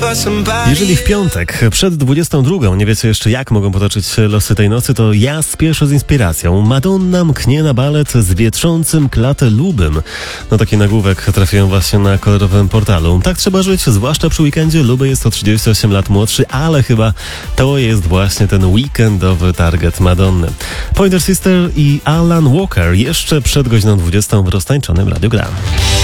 Jeżeli w piątek przed 22 nie wiecie jeszcze, jak mogą potoczyć się losy tej nocy, to ja spieszę z inspiracją. Madonna mknie na balet z wietrzącym klatę lubym. No taki nagłówek trafiłem właśnie na kolorowym portalu. Tak trzeba żyć, zwłaszcza przy weekendzie. Luby jest o 38 lat młodszy, ale chyba to jest właśnie ten weekendowy target Madonny. Pointer Sister i Alan Walker jeszcze przed godziną 20 w roztańczonym Radiu Gra.